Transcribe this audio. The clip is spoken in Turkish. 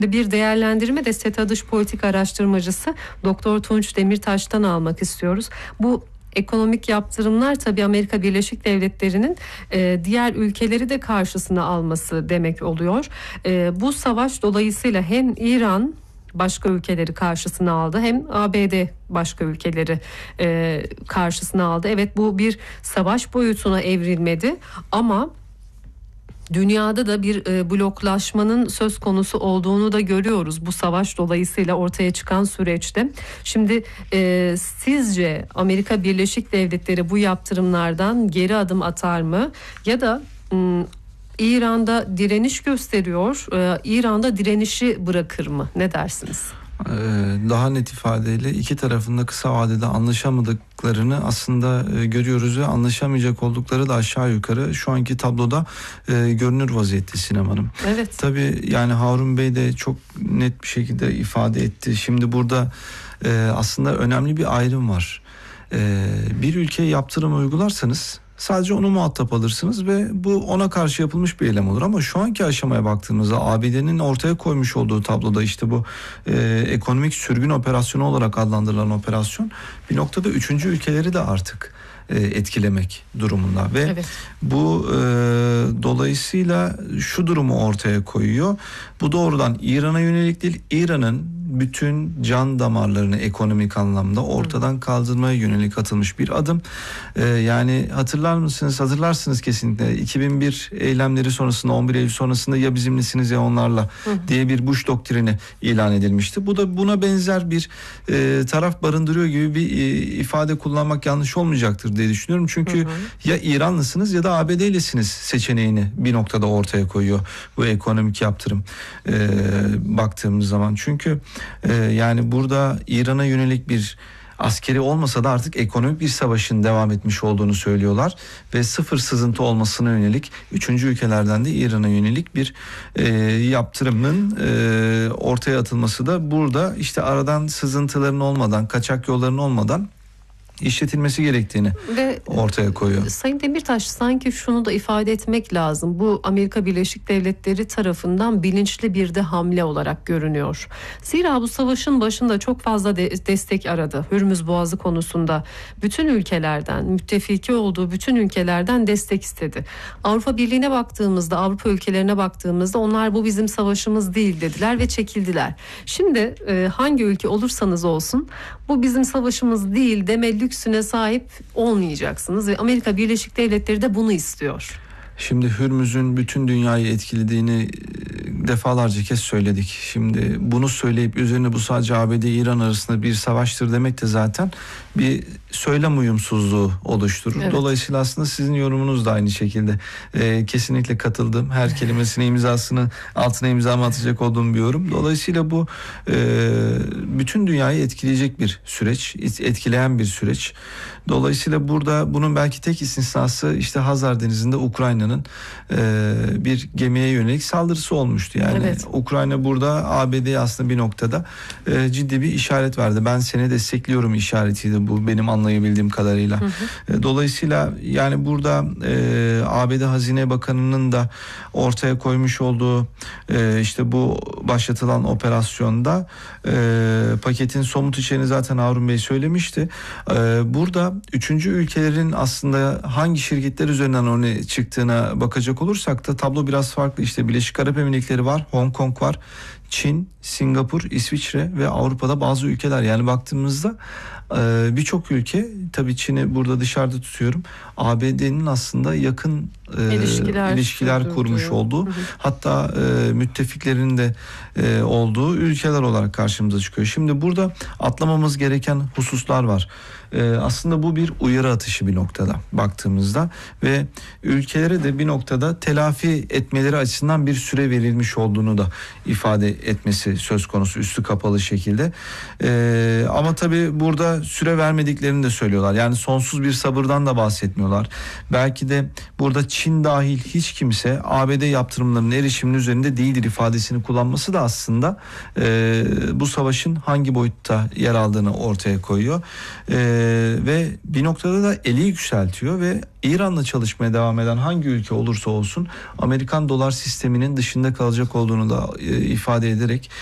bir değerlendirme de SETA Dış Politika Araştırmacısı Doktor Tunç Demirtaş'tan almak istiyoruz. Bu ekonomik yaptırımlar tabii Amerika Birleşik Devletleri'nin diğer ülkeleri de karşısına alması demek oluyor. Bu savaş dolayısıyla hem İran başka ülkeleri karşısına aldı, hem ABD başka ülkeleri karşısına aldı. Evet, bu bir savaş boyutuna evrilmedi ama dünyada da bir bloklaşmanın söz konusu olduğunu da görüyoruz bu savaş dolayısıyla ortaya çıkan süreçte. Şimdi sizce Amerika Birleşik Devletleri bu yaptırımlardan geri adım atar mı? Ya da İran'da direniş gösteriyor, İran'da direnişi bırakır mı? Ne dersiniz? Daha net ifadeyle iki tarafında kısa vadede anlaşamadıklarını aslında görüyoruz ve anlaşamayacak oldukları da aşağı yukarı şu anki tabloda görünür vaziyette Sinem Hanım. Evet. Tabii yani Harun Bey de çok net bir şekilde ifade etti. Şimdi burada aslında önemli bir ayrım var. Bir ülkeye yaptırım uygularsanız sadece onu muhatap alırsınız ve bu ona karşı yapılmış bir eylem olur. Ama şu anki aşamaya baktığımızda ABD'nin ortaya koymuş olduğu tabloda işte bu ekonomik sürgün operasyonu olarak adlandırılan operasyon bir noktada üçüncü ülkeleri de artık etkilemek durumunda ve evet, bu dolayısıyla şu durumu ortaya koyuyor. Bu doğrudan İran'a yönelik değil, İran'ın bütün can damarlarını ekonomik anlamda ortadan kaldırmaya yönelik atılmış bir adım. Yani hatırlarsınız kesinlikle 2001 eylemleri sonrasında, 11 Eylül sonrasında ya bizimlisiniz ya onlarla diye bir Bush doktrini ilan edilmişti. Bu da buna benzer bir taraf barındırıyor gibi bir ifade kullanmak yanlış olmayacaktır diye düşünüyorum. Çünkü ya İranlısınız ya da ABD'lisiniz seçeneğini bir noktada ortaya koyuyor bu ekonomik yaptırım baktığımız zaman. Çünkü yani burada İran'a yönelik bir askeri olmasa da artık ekonomik bir savaşın devam etmiş olduğunu söylüyorlar ve sıfır sızıntı olmasına yönelik üçüncü ülkelerden de İran'a yönelik bir yaptırımın ortaya atılması da burada işte aradan sızıntıların olmadan, kaçak yolların olmadan işletilmesi gerektiğini ve ortaya koyuyor. Sayın Demirtaş, sanki şunu da ifade etmek lazım. Bu Amerika Birleşik Devletleri tarafından bilinçli bir de hamle olarak görünüyor. Zira bu savaşın başında çok fazla destek aradı. Hürmüz Boğazı konusunda bütün ülkelerden, müttefiki olduğu bütün ülkelerden destek istedi. Avrupa Birliği'ne baktığımızda, Avrupa ülkelerine baktığımızda onlar bu bizim savaşımız değil dediler ve çekildiler. Şimdi hangi ülke olursanız olsun bu bizim savaşımız değil deme lüksüne sahip olmayacaksınız ve Amerika Birleşik Devletleri de bunu istiyor. Şimdi Hürmüz'ün bütün dünyayı etkilediğini defalarca kez söyledik. Şimdi bunu söyleyip üzerine bu sadece ABD-İran arasında bir savaştır demek de zaten bir söylem uyumsuzluğu oluşturur. Evet. Dolayısıyla aslında sizin yorumunuz da aynı şekilde. Kesinlikle katıldım. Her kelimesine altına imzamı atacak olduğum bir yorum. Dolayısıyla bu bütün dünyayı etkileyecek bir süreç, etkileyen bir süreç. Dolayısıyla burada bunun belki tek istisnası işte Hazar Denizi'nde Ukrayna'nın bir gemiye yönelik saldırısı olmuştu. Yani evet, Ukrayna burada ABD'ye aslında bir noktada ciddi bir işaret verdi. Ben seni destekliyorum işaretiydi bu benim anlayabildiğim kadarıyla. Dolayısıyla yani burada ABD Hazine Bakanı'nın da ortaya koymuş olduğu işte bu başlatılan operasyonda paketin somut içeriğini zaten Harun Bey söylemişti. Burada üçüncü ülkelerin aslında hangi şirketler üzerinden oraya çıktığına bakacak olursak da tablo biraz farklı. İşte Birleşik Arap Emirlikleri var, Hong Kong var, Çin, Singapur, İsviçre ve Avrupa'da bazı ülkeler. Yani baktığımızda birçok ülke, tabii Çin'i burada dışarıda tutuyorum, ABD'nin aslında yakın ilişkiler kurmuş olduğu, hatta müttefiklerinin de olduğu ülkeler olarak karşımıza çıkıyor. Şimdi burada atlamamız gereken hususlar var. Aslında bu bir uyarı atışı bir noktada baktığımızda ve ülkelere de bir noktada telafi etmeleri açısından bir süre verilmiş olduğunu da ifade etmesi gitmesi söz konusu üstü kapalı şekilde. Ama tabii burada süre vermediklerini de söylüyorlar. Yani sonsuz bir sabırdan da bahsetmiyorlar. Belki de burada Çin dahil hiç kimse ABD yaptırımlarının erişiminin üzerinde değildir ifadesini kullanması da aslında bu savaşın hangi boyutta yer aldığını ortaya koyuyor. Ve bir noktada da eli yükseltiyor ve İran'la çalışmaya devam eden hangi ülke olursa olsun Amerikan dolar sisteminin dışında kalacak olduğunu da ifade ederek